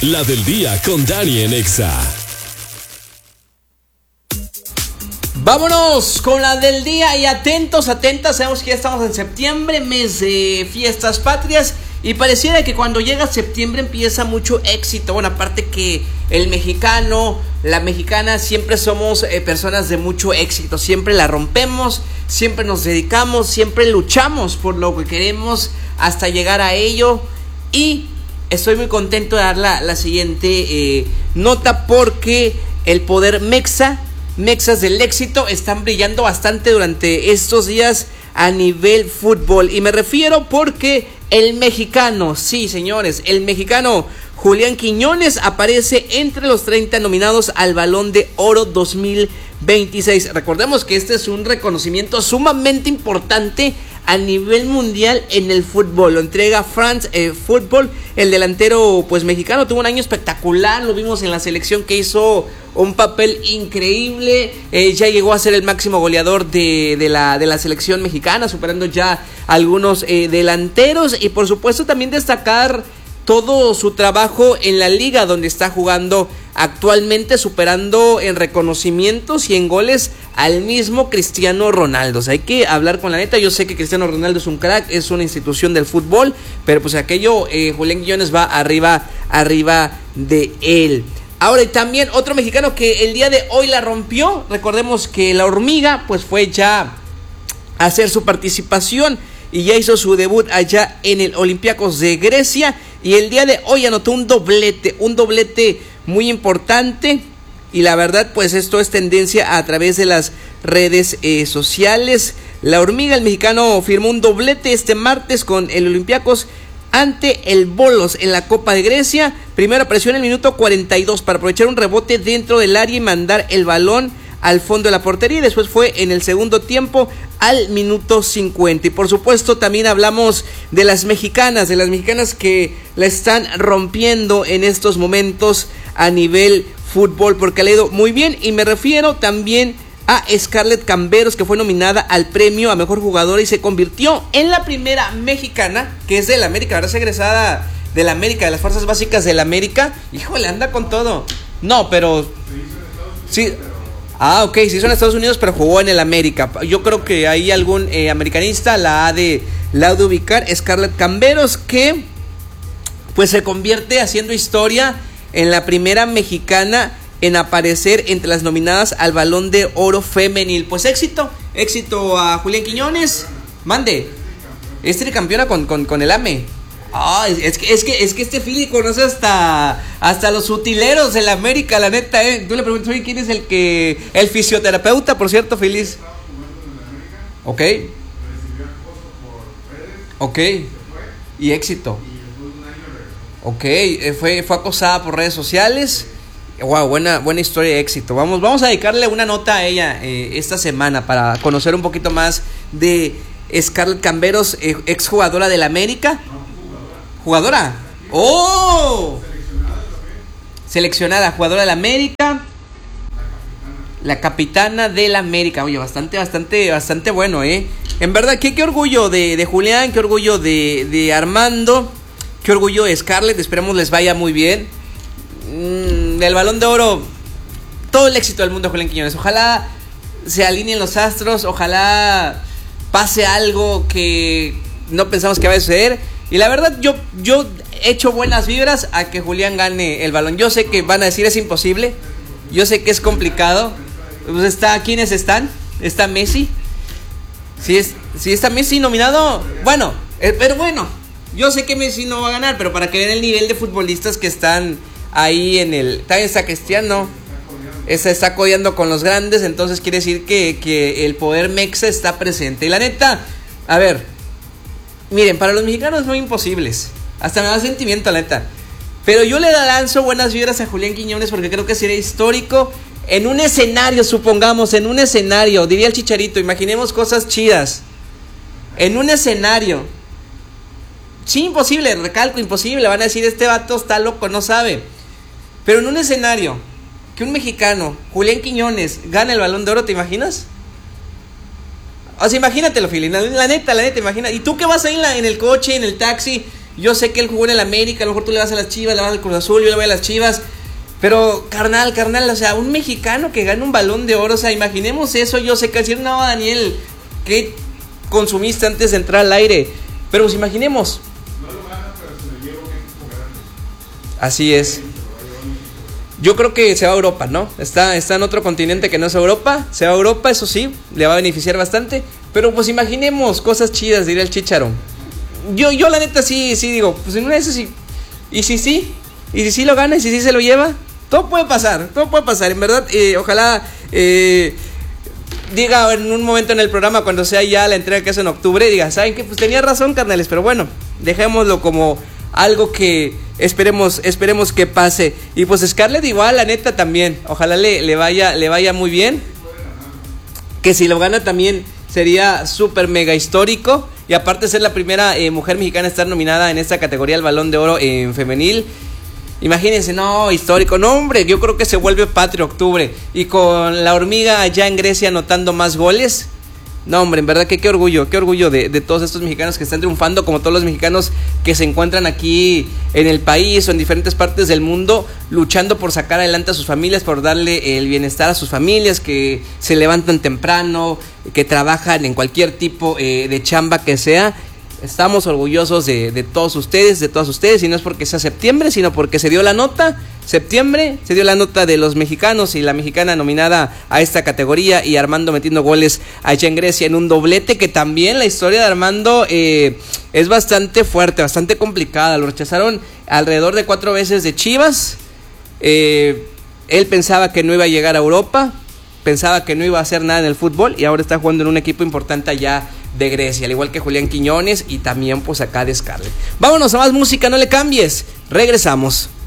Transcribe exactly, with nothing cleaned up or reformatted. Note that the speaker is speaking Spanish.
La del día con Dani en Exa. Vámonos con la del día y atentos, atentas, sabemos que ya estamos en septiembre, mes de fiestas patrias y pareciera que cuando llega septiembre empieza mucho éxito. Bueno, aparte que el mexicano, la mexicana siempre somos eh, personas de mucho éxito, siempre la rompemos, siempre nos dedicamos, siempre luchamos por lo que queremos hasta llegar a ello y estoy muy contento de dar la, la siguiente eh, nota porque el poder mexa Mexas del éxito están brillando bastante durante estos días a nivel fútbol. Y me refiero porque el mexicano, sí señores, el mexicano Julián Quiñones aparece entre los treinta nominados al Balón de Oro dos mil veintiséis. Recordemos que este es un reconocimiento sumamente importante a nivel mundial en el fútbol. Lo entrega France eh, Football. El delantero pues mexicano tuvo un año espectacular. Lo vimos en la selección que hizo un papel increíble. eh, Ya llegó a ser el máximo goleador de, de, la, de la selección mexicana, superando ya algunos eh, delanteros. Y por supuesto también destacar todo su trabajo en la liga donde está jugando actualmente, superando en reconocimientos y en goles al mismo Cristiano Ronaldo. O sea, hay que hablar con la neta. Yo sé que Cristiano Ronaldo es un crack, es una institución del fútbol, pero pues aquello, eh, Julián Quiñones va arriba, arriba de él. Ahora, y también otro mexicano que el día de hoy la rompió. Recordemos que la hormiga pues fue ya a hacer su participación y ya hizo su debut allá en el Olympiacos de Grecia. Y el día de hoy anotó un doblete, un doblete muy importante. Y la verdad, pues esto es tendencia a través de las redes eh, sociales. La hormiga, el mexicano, firmó un doblete este martes con el Olympiacos ante el Bolos en la Copa de Grecia. Primero apareció en el minuto cuarenta y dos para aprovechar un rebote dentro del área y mandar el balón al fondo de la portería, y después fue en el segundo tiempo al minuto cincuenta. Y por supuesto también hablamos de las mexicanas, de las mexicanas que la están rompiendo en estos momentos a nivel fútbol, porque le ha ido muy bien, y me refiero también a Scarlett Camberos, que fue nominada al premio a mejor jugadora y se convirtió en la primera mexicana, que es de la América, ahora es egresada de la América, de las fuerzas básicas de la América. Híjole, anda con todo. No, pero sí. Ah, ok, se hizo en Estados Unidos, pero jugó en el América. Yo creo que hay algún eh, americanista la ha de, la ha de ubicar. Scarlett Camberos, que pues se convierte haciendo historia en la primera mexicana en aparecer entre las nominadas al Balón de Oro femenil. Pues éxito, éxito a Julián Quiñones. Mande, es tricampeona con, con, con el A M E. Ah, es, es que es que es que este Philly conoce hasta hasta los utileros de la América, la neta, eh. Tú le preguntas, oye, ¿quién es el que el fisioterapeuta, por cierto, Phillies? Ok. Ok. Y éxito. Ok, eh, fue fue acosada por redes sociales. Wow, buena buena historia de éxito. Vamos vamos a dedicarle una nota a ella eh, esta semana para conocer un poquito más de Scarlett Camberos, eh, exjugadora del América. ¿Jugadora? ¡Oh! Seleccionada, jugadora de la América. La capitana de la América. Oye, bastante, bastante, bastante bueno, ¿eh? En verdad, qué, qué orgullo de, de Julián, qué orgullo de, de Armando, qué orgullo de Scarlett. Esperemos les vaya muy bien. Mm, el Balón de Oro, todo el éxito del mundo de Julián Quiñones. Ojalá se alineen los astros, ojalá pase algo que no pensamos que va a suceder. Y la verdad, yo, yo echo buenas vibras a que Julián gane el balón. Yo sé que van a decir es imposible. Yo sé que es complicado. Pues está, ¿quiénes están? Está Messi. Si, es, si está Messi nominado, bueno, eh, pero bueno, yo sé que Messi no va a ganar, pero para que vean el nivel de futbolistas que están ahí en el... También está Cristiano. Está, está codeando con los grandes, entonces quiere decir que, que el poder mexa está presente. Y la neta, a ver... Miren, para los mexicanos no imposibles. Hasta me da sentimiento, la neta. Pero yo le lanzo buenas vibras a Julián Quiñones porque creo que sería histórico en un escenario, supongamos, en un escenario. Diría el Chicharito, imaginemos cosas chidas. En un escenario. Sí, imposible, recalco, imposible. Van a decir, este vato está loco, no sabe. Pero en un escenario, que un mexicano, Julián Quiñones, gane el Balón de Oro, ¿te imaginas? O sea, imagínatelo, Fili, la neta, la neta, imagina. Y tú que vas ahí en, la, en el coche, en el taxi, Yo sé que él jugó en el América, a lo mejor tú le vas a las Chivas, le vas al Cruz Azul, yo le voy a las Chivas. Pero, carnal, carnal, o sea, un mexicano que gana un Balón de Oro, o sea, imaginemos eso. Yo sé que decir, no, Daniel, ¿qué consumiste antes de entrar al aire? Pero pues imaginemos. No lo gana, pero se lo lleva México grande. Así es. Yo creo que se va a Europa, ¿no? Está, está en otro continente que no es Europa. Se va a Europa, eso sí, le va a beneficiar bastante. Pero pues imaginemos cosas chidas, diría el Chícharo. Yo, yo la neta sí, sí digo, pues en una de esas sí. Y si sí, y si sí lo gana, y si sí se lo lleva. Todo puede pasar, todo puede pasar, en verdad, eh, ojalá eh, diga en un momento en el programa, cuando sea ya la entrega que es en octubre, diga, ¿saben qué? Pues tenía razón, carnales, pero bueno, dejémoslo como algo que esperemos esperemos que pase. Y pues Scarlett igual, la neta también, ojalá le, le, vaya, le vaya muy bien, que si lo gana también sería súper mega histórico, y aparte de ser la primera eh, mujer mexicana a estar nominada en esta categoría al Balón de Oro en femenil. Imagínense, no, histórico, no hombre, yo creo que se vuelve patrio octubre. Y con la hormiga allá en Grecia anotando más goles. No hombre, en verdad que qué orgullo, qué orgullo de, de todos estos mexicanos que están triunfando, como todos los mexicanos que se encuentran aquí en el país o en diferentes partes del mundo, luchando por sacar adelante a sus familias, por darle el bienestar a sus familias, que se levantan temprano, que trabajan en cualquier tipo eh, de chamba que sea. Estamos orgullosos de, de todos ustedes, de todas ustedes, y no es porque sea septiembre, sino porque se dio la nota, septiembre, se dio la nota de los mexicanos y la mexicana nominada a esta categoría, y Armando metiendo goles allá en Grecia en un doblete, que también la historia de Armando eh, es bastante fuerte, bastante complicada. Lo rechazaron alrededor de cuatro veces de Chivas, eh, él pensaba que no iba a llegar a Europa, pensaba que no iba a hacer nada en el fútbol, y ahora está jugando en un equipo importante allá de Grecia, al igual que Julián Quiñones y también pues acá de Scarlett. Vámonos a más música, no le cambies, regresamos.